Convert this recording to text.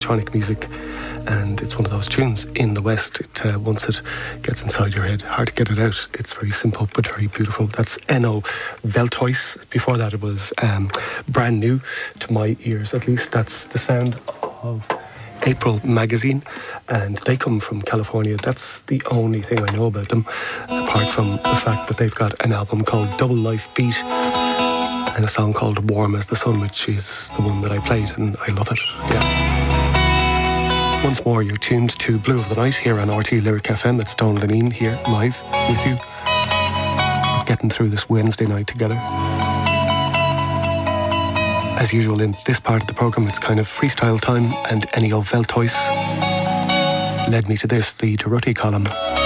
electronic music, and it's one of those tunes in the West. Once it gets inside your head, hard to get it out. It's very simple but very beautiful. That's Enno Velthuis. Before that it was brand new to my ears, at least. That's the sound of April Magazine, and they come from California. That's the only thing I know about them, apart from the fact that they've got an album called Double Life Beat and a song called Warm as the Sun, which is the one that I played, and I love it. Yeah. Once more, you're tuned to Blue of the Night here on RT Lyric FM. It's Donald and Ian here, live with you. We're getting through this Wednesday night together. As usual, in this part of the programme, it's kind of freestyle time, and Enno Velthuis led me to this, the Durruti column.